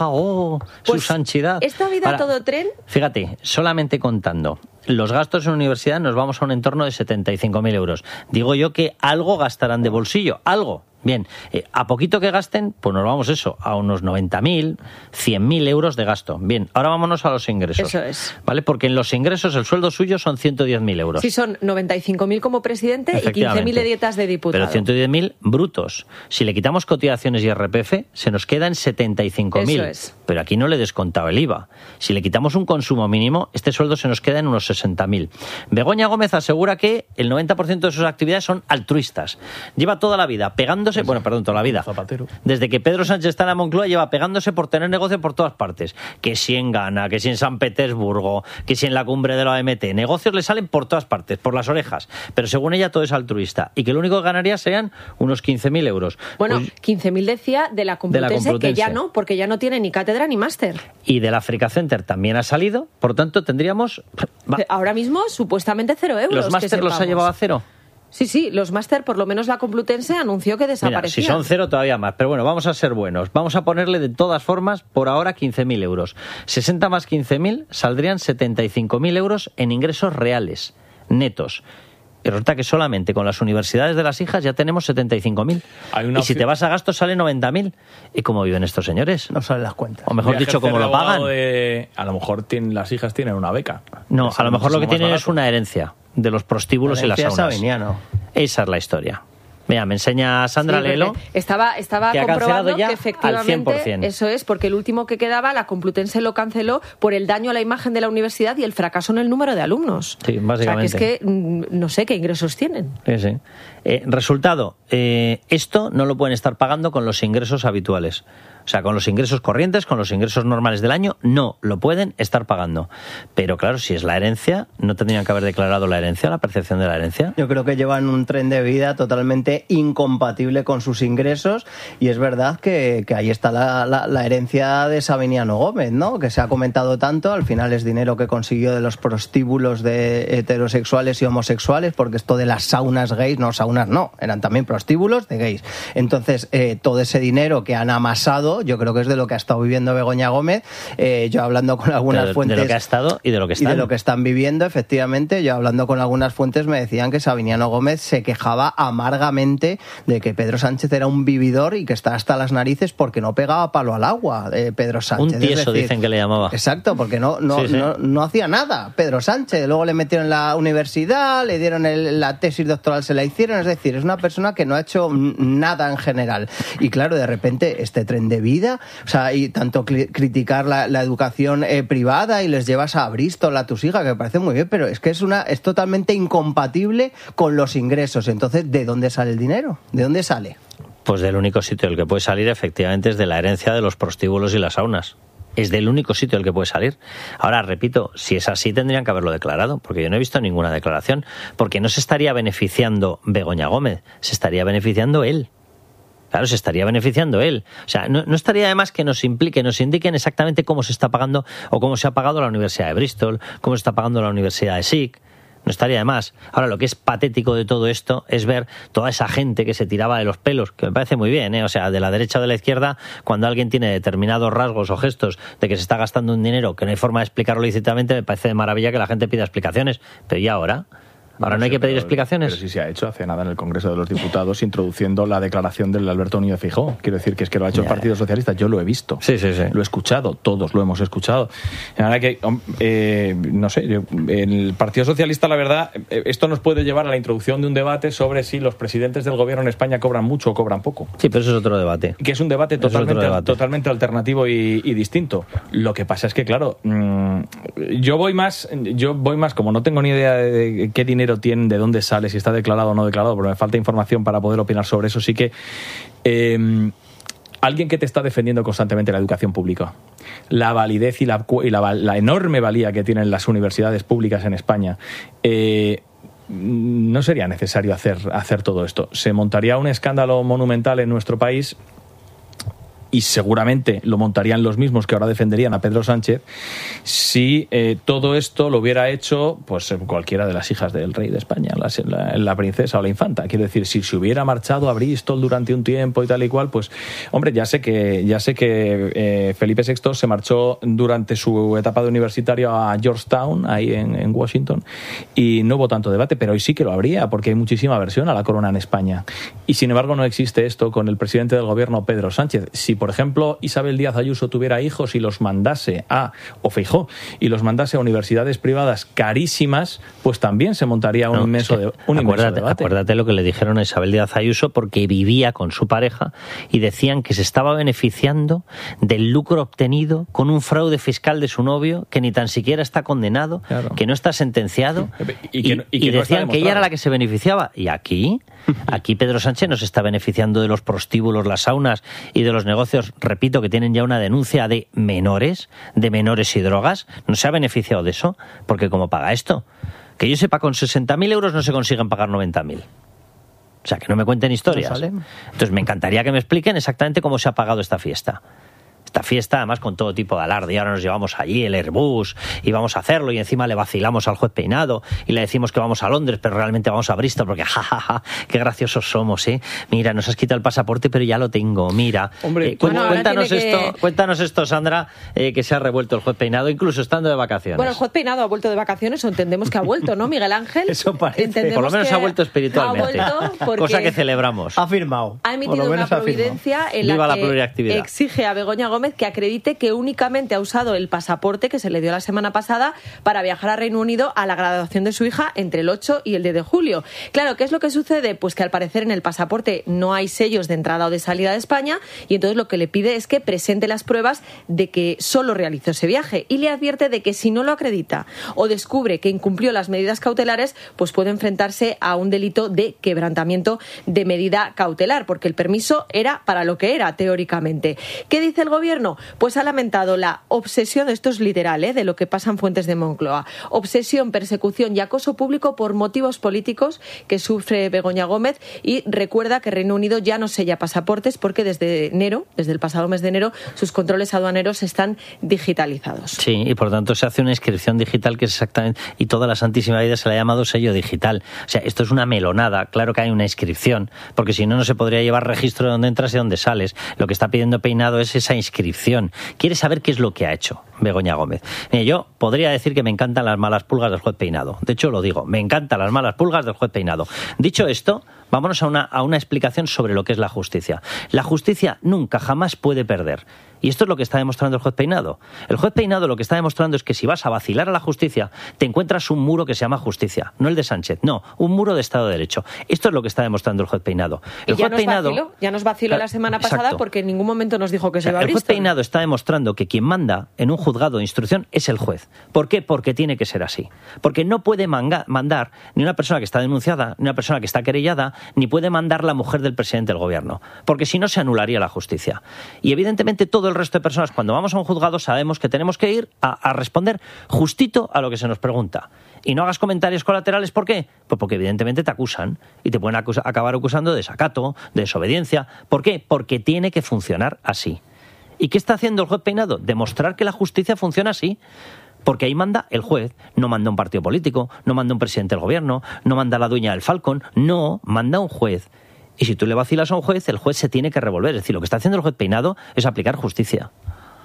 pues su santidad. Esta vida ahora, todo tren... Fíjate, solamente contando los gastos en universidad nos vamos a un entorno de 75.000 euros. Digo yo que algo gastarán de bolsillo, algo. Bien, a poquito que gasten, pues nos vamos a unos 90.000, 100.000 euros de gasto. Bien, ahora vámonos a los ingresos. Eso es. ¿Vale? Porque en los ingresos el sueldo suyo son 110.000 euros. Sí, son 95.000 como presidente y 15.000 de dietas de diputado. Pero 110.000 brutos. Si le quitamos cotizaciones y IRPF, se nos queda en 75.000. Eso es. Pero aquí no le he descontado el IVA. Si le quitamos un consumo mínimo, este sueldo se nos queda en unos 60.000. Begoña Gómez asegura que el 90% de sus actividades son altruistas. Lleva toda la vida pegándose, toda la vida. Zapatero. Desde que Pedro Sánchez está en la Moncloa lleva pegándose por tener negocio por todas partes. Que si en Ghana, que si en San Petersburgo, que si en la cumbre de la OMT. Negocios le salen por todas partes, por las orejas. Pero según ella todo es altruista. Y que lo único que ganaría serían unos 15.000 euros. Bueno, pues, 15.000 decía de la Complutense, que ya no, porque ya no tiene ni cátedra ni máster. Y del Africa Center también ha salido. Por tanto, tendríamos... Ahora mismo, supuestamente 0 euros. ¿Los máster los ha llevado a 0? Sí, los máster, por lo menos la Complutense anunció que desaparecían. Mira, si son 0 todavía más, pero bueno, vamos a ser buenos. Vamos a ponerle de todas formas, por ahora, 15.000 euros. 60 más 15.000 saldrían 75.000 euros en ingresos reales, netos. Y resulta que solamente con las universidades de las hijas ya tenemos 75.000. Y si te vas a gastos sale 90.000. ¿Y cómo viven estos señores? No salen las cuentas. O mejor dicho, ¿cómo lo pagan? A lo mejor las hijas tienen una beca. No, a lo mejor lo que tienen es una herencia de los prostíbulos y las saunas. Sabiniano. Esa es la historia. Mira, me enseña Sandra Lelo. Estaba comprobando ya que efectivamente al 100%. Eso es, porque el último que quedaba, la Complutense lo canceló por el daño a la imagen de la universidad y el fracaso en el número de alumnos. Sí, básicamente. O sea, que es que no sé qué ingresos tienen. Sí. Resultado, esto no lo pueden estar pagando con los ingresos habituales. O sea, con los ingresos corrientes, con los ingresos normales del año, no lo pueden estar pagando. Pero claro, si es la herencia, ¿no tendrían que haber declarado la herencia, la percepción de la herencia? Yo creo que llevan un tren de vida totalmente incompatible con sus ingresos, y es verdad que ahí está la herencia de Sabiniano Gómez, ¿no? Que se ha comentado tanto, al final es dinero que consiguió de los prostíbulos de heterosexuales y homosexuales, porque esto de las saunas gays, eran también prostíbulos de gays. Entonces, todo ese dinero que han amasado, yo creo que es de lo que ha estado viviendo Begoña Gómez. Yo hablando con algunas fuentes... De lo que ha estado y de lo que están. Y de lo que están viviendo, efectivamente. Yo hablando con algunas fuentes me decían que Sabiniano Gómez se quejaba amargamente de que Pedro Sánchez era un vividor y que está hasta las narices porque no pegaba palo al agua, Pedro Sánchez. Un tieso, es decir, dicen que le llamaba. Exacto, porque no hacía nada Pedro Sánchez. Luego le metieron en la universidad, le dieron la tesis doctoral, se la hicieron. Es decir, es una persona que no ha hecho nada en general. Y claro, de repente este tren de vida, o sea, y tanto criticar la educación privada y les llevas a Bristol a tus hijas, que me parece muy bien, pero es que es totalmente incompatible con los ingresos. Entonces, ¿de dónde sale el dinero? ¿De dónde sale? Pues del único sitio del que puede salir, efectivamente, es de la herencia de los prostíbulos y las saunas. Es del único sitio del que puede salir. Ahora, repito, si es así tendrían que haberlo declarado, porque yo no he visto ninguna declaración, porque no se estaría beneficiando Begoña Gómez, se estaría beneficiando él. Claro, se estaría beneficiando él. O sea, no estaría además que nos indiquen exactamente cómo se está pagando o cómo se ha pagado la Universidad de Bristol, cómo se está pagando la Universidad de SIC. No estaría de más. Ahora, lo que es patético de todo esto es ver toda esa gente que se tiraba de los pelos, que me parece muy bien, O sea, de la derecha o de la izquierda, cuando alguien tiene determinados rasgos o gestos de que se está gastando un dinero que no hay forma de explicarlo lícitamente, me parece de maravilla que la gente pida explicaciones. Pero ¿y ahora? Ahora no hay que pedir explicaciones. Pero sí se ha hecho hace nada en el Congreso de los Diputados, introduciendo la declaración del Alberto Núñez Feijóo. Quiero decir que lo ha hecho el Partido Socialista. Yo lo he visto. Sí. Lo he escuchado. Todos lo hemos escuchado. Ahora que, no sé, el Partido Socialista, la verdad, esto nos puede llevar a la introducción de un debate sobre si los presidentes del gobierno en España cobran mucho o cobran poco. Sí, pero eso es otro debate. Que es un debate totalmente alternativo y distinto. Lo que pasa es que, claro, yo voy más, como no tengo ni idea de qué dinero tienen, de dónde sale, si está declarado o no declarado, pero me falta información para poder opinar sobre eso. Sí que alguien que te está defendiendo constantemente la educación pública, la validez y la enorme valía que tienen las universidades públicas en España, no sería necesario hacer todo esto. Se montaría un escándalo monumental en nuestro país, y seguramente lo montarían los mismos que ahora defenderían a Pedro Sánchez si todo esto lo hubiera hecho pues cualquiera de las hijas del rey de España, la princesa o la infanta. Quiero decir, si se hubiera marchado a Bristol durante un tiempo y tal y cual, pues hombre, ya sé que Felipe VI se marchó durante su etapa de universitario a Georgetown, ahí en Washington, y no hubo tanto debate, pero hoy sí que lo habría, porque hay muchísima aversión a la corona en España. Y sin embargo no existe esto con el presidente del gobierno, Pedro Sánchez. Si por ejemplo Isabel Díaz Ayuso tuviera hijos y los mandase o Feijóo y los mandase a universidades privadas carísimas, pues también se montaría un inmenso debate. Acuérdate lo que le dijeron a Isabel Díaz Ayuso, porque vivía con su pareja y decían que se estaba beneficiando del lucro obtenido con un fraude fiscal de su novio que ni tan siquiera está condenado, que no está sentenciado, y decían que ella era la que se beneficiaba. Y aquí Pedro Sánchez nos está beneficiando de los prostíbulos, las saunas y de los negocios, repito, que tienen ya una denuncia de menores y drogas. No se ha beneficiado de eso, porque ¿cómo paga esto? Que yo sepa, con 60.000 euros no se consiguen pagar 90.000. O sea, que no me cuenten historias. Entonces me encantaría que me expliquen exactamente cómo se ha pagado esta fiesta. Esta fiesta, además, con todo tipo de alarde. Y ahora nos llevamos allí el Airbus y vamos a hacerlo, y encima le vacilamos al juez Peinado y le decimos que vamos a Londres, pero realmente vamos a Bristol, porque jajaja, qué graciosos somos, ¿eh? Mira, nos has quitado el pasaporte, pero ya lo tengo, mira. Hombre, cuéntanos esto, Sandra, que se ha revuelto el juez Peinado, incluso estando de vacaciones. Bueno, el juez Peinado ha vuelto de vacaciones, o entendemos que ha vuelto, ¿no, Miguel Ángel? Eso parece. Por lo menos ha vuelto espiritualmente. Cosa que celebramos. Ha firmado. Ha emitido una providencia en la que exige a Begoña Gómez que acredite que únicamente ha usado el pasaporte que se le dio la semana pasada para viajar a Reino Unido a la graduación de su hija entre el 8 y el 10 de julio. Claro, ¿qué es lo que sucede? Pues que al parecer en el pasaporte no hay sellos de entrada o de salida de España, y entonces lo que le pide es que presente las pruebas de que solo realizó ese viaje, y le advierte de que si no lo acredita o descubre que incumplió las medidas cautelares, pues puede enfrentarse a un delito de quebrantamiento de medida cautelar, porque el permiso era para lo que era, teóricamente. ¿Qué dice el gobierno? Pues ha lamentado la obsesión, esto es literal, de lo que pasan fuentes de Moncloa, obsesión, persecución y acoso público por motivos políticos que sufre Begoña Gómez, y recuerda que Reino Unido ya no sella pasaportes porque desde el pasado mes de enero, sus controles aduaneros están digitalizados. Sí, y por tanto se hace una inscripción digital que es exactamente, y toda la santísima vida se le ha llamado sello digital. O sea, esto es una melonada. Claro que hay una inscripción, porque si no, no se podría llevar registro de dónde entras y dónde sales. Lo que está pidiendo Peinado es esa inscripción. Quiere saber qué es lo que ha hecho Begoña Gómez. Mira, yo podría decir que me encantan las malas pulgas del juez Peinado. De hecho, lo digo, me encantan las malas pulgas del juez Peinado. Dicho esto, vámonos a una explicación sobre lo que es la justicia. La justicia nunca, jamás puede perder. Y esto es lo que está demostrando el juez Peinado. El juez Peinado lo que está demostrando es que si vas a vacilar a la justicia, te encuentras un muro que se llama justicia. No el de Sánchez, no, un muro de Estado de Derecho. Esto es lo que está demostrando el juez Peinado. El juez Peinado ya nos vaciló la semana pasada, porque en ningún momento nos dijo que se iba a Bristol. El juez Peinado está demostrando que quien manda en un juzgado de instrucción es el juez. ¿Por qué? Porque tiene que ser así. Porque no puede mandar ni una persona que está denunciada, ni una persona que está querellada, ni puede mandar la mujer del presidente del gobierno. Porque si no, se anularía la justicia. Y evidentemente todo el resto de personas, cuando vamos a un juzgado, sabemos que tenemos que ir a responder justito a lo que se nos pregunta. Y no hagas comentarios colaterales. ¿Por qué? Pues porque evidentemente te acusan y te pueden acabar acusando de desacato, de desobediencia. ¿Por qué? Porque tiene que funcionar así. ¿Y qué está haciendo el juez Peinado? Demostrar que la justicia funciona así. Porque ahí manda el juez, no manda un partido político, no manda un presidente del gobierno, no manda la dueña del Falcon, no, manda un juez. Y si tú le vacilas a un juez, el juez se tiene que revolver. Es decir, lo que está haciendo el juez Peinado es aplicar justicia.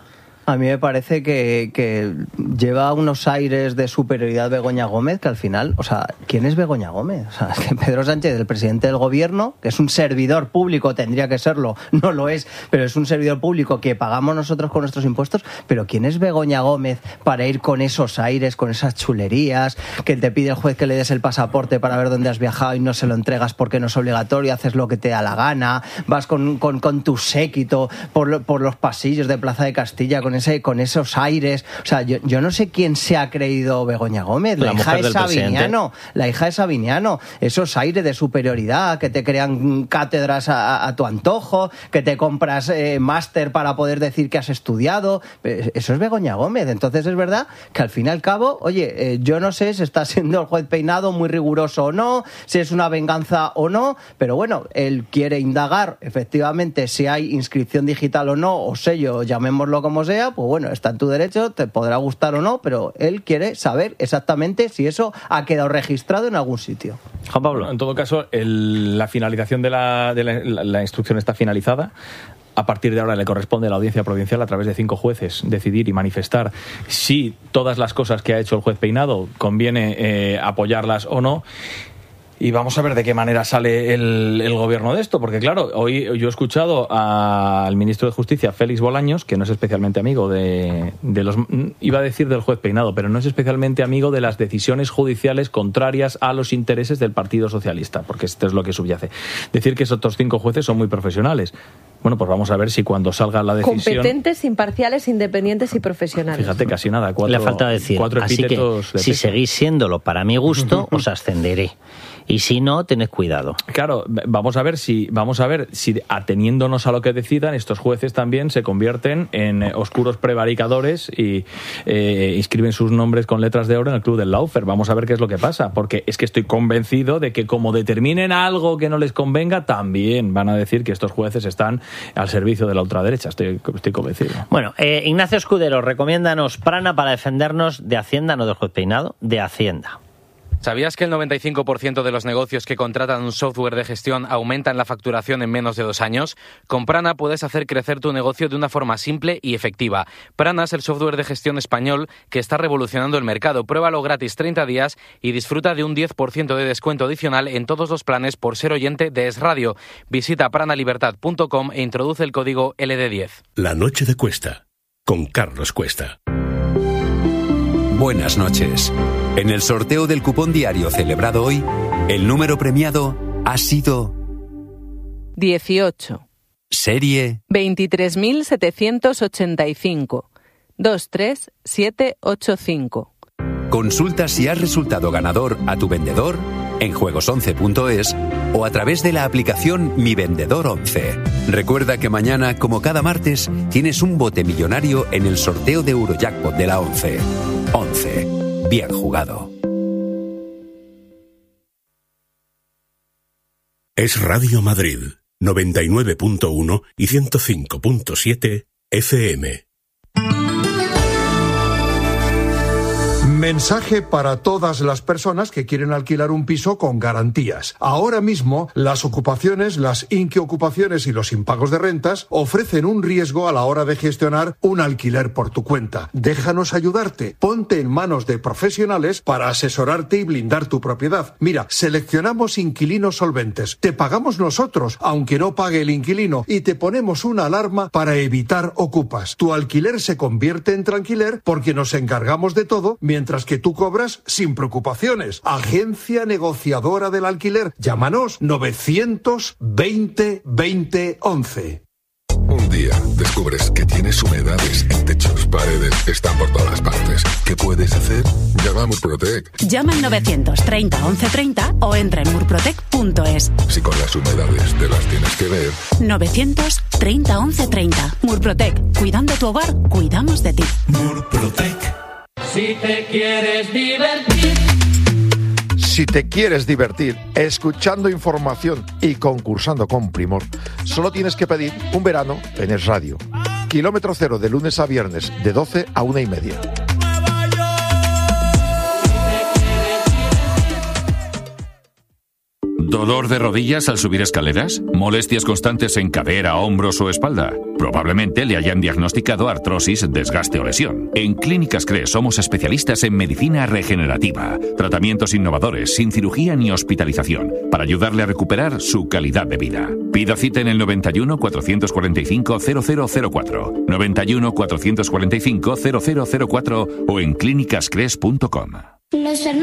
a mí me parece que lleva unos aires de superioridad Begoña Gómez que al final, o sea, ¿quién es Begoña Gómez? O sea, es que Pedro Sánchez, el presidente del gobierno, que es un servidor público, tendría que serlo, no lo es, pero es un servidor público que pagamos nosotros con nuestros impuestos, pero ¿quién es Begoña Gómez para ir con esos aires, con esas chulerías, que te pide el juez que le des el pasaporte para ver dónde has viajado y no se lo entregas porque no es obligatorio, haces lo que te da la gana, vas con tu séquito por los pasillos de Plaza de Castilla con esos aires? O sea, yo no sé quién se ha creído Begoña Gómez, la hija de Sabiniano, esos aires de superioridad que te crean cátedras a tu antojo, que te compras máster para poder decir que has estudiado, eso es Begoña Gómez. Entonces es verdad que al fin y al cabo, oye, yo no sé si está siendo el juez Peinado muy riguroso o no, si es una venganza o no, pero bueno, él quiere indagar efectivamente si hay inscripción digital o no, o sello, llamémoslo como sea, pues bueno, está en tu derecho, te podrá gustar o no, pero él quiere saber exactamente si eso ha quedado registrado en algún sitio. Juan Pablo, en todo caso, la finalización de la instrucción está finalizada. A partir de ahora le corresponde a la Audiencia Provincial, a través de 5 jueces, decidir y manifestar si todas las cosas que ha hecho el juez Peinado conviene apoyarlas o no. Y vamos a ver de qué manera sale el gobierno de esto, porque claro, hoy yo he escuchado al ministro de Justicia, Félix Bolaños, que no es especialmente amigo de los... Iba a decir del juez Peinado, pero no es especialmente amigo de las decisiones judiciales contrarias a los intereses del Partido Socialista, porque esto es lo que subyace. Decir que esos otros 5 jueces son muy profesionales. Bueno, pues vamos a ver si cuando salga la decisión... Competentes, imparciales, independientes y profesionales. Fíjate, casi nada. Le falta decir. 4 epítetos. Así que, si seguís siéndolo para mi gusto, os ascenderé. Y si no, tened cuidado. Claro, vamos a ver si ateniéndonos a lo que decidan, estos jueces también se convierten en oscuros prevaricadores y inscriben sus nombres con letras de oro en el club del Laufer. Vamos a ver qué es lo que pasa, porque es que estoy convencido de que como determinen algo que no les convenga, también van a decir que estos jueces están al servicio de la ultraderecha. Estoy convencido. Bueno, Ignacio Escudero, recomiéndanos Prana para defendernos de Hacienda, no del juez Peinado, de Hacienda. ¿Sabías que el 95% de los negocios que contratan un software de gestión aumentan la facturación en menos de 2 años? Con Prana puedes hacer crecer tu negocio de una forma simple y efectiva. Prana es el software de gestión español que está revolucionando el mercado. Pruébalo gratis 30 días y disfruta de un 10% de descuento adicional en todos los planes por ser oyente de Es Radio. Visita pranalibertad.com e introduce el código LD10. La noche de Cuesta, con Carlos Cuesta. Buenas noches. En el sorteo del cupón diario celebrado hoy, el número premiado ha sido 18. Serie 23.785. 23785. Consulta si has resultado ganador a tu vendedor en juegos11.es o a través de la aplicación Mi Vendedor 11. Recuerda que mañana, como cada martes, tienes un bote millonario en el sorteo de Eurojackpot de la 11. 11. Bien jugado. Es Radio Madrid, 99.1 y 105.7 FM. Mensaje para todas las personas que quieren alquilar un piso con garantías. Ahora mismo, las ocupaciones, las inquiocupaciones y los impagos de rentas ofrecen un riesgo a la hora de gestionar un alquiler por tu cuenta. Déjanos ayudarte. Ponte en manos de profesionales para asesorarte y blindar tu propiedad. Mira, seleccionamos inquilinos solventes. Te pagamos nosotros, aunque no pague el inquilino, y te ponemos una alarma para evitar ocupas. Tu alquiler se convierte en tranquiler porque nos encargamos de todo, mientras que tú cobras sin preocupaciones. Agencia negociadora del alquiler. Llámanos 920 20 11. Un día descubres que tienes humedades en techos, paredes, están por todas partes. ¿Qué puedes hacer? Llama a Murprotec. Llama al 930 1130 o entra en murprotec.es. Si con las humedades te las tienes que ver. 930 1130. Murprotec. Cuidando tu hogar, cuidamos de ti. Murprotec. Si te quieres divertir. Si te quieres divertir escuchando información y concursando con primor, solo tienes que pedir un verano en Es Radio. Kilómetro cero de lunes a viernes de 12 a 1:30. ¿Dolor de rodillas al subir escaleras? ¿Molestias constantes en cadera, hombros o espalda? Probablemente le hayan diagnosticado artrosis, desgaste o lesión. En Clínicas CRES somos especialistas en medicina regenerativa, tratamientos innovadores, sin cirugía ni hospitalización, para ayudarle a recuperar su calidad de vida. Pida cita en el 91 445 0004, 91 445 0004 o en clínicascres.com.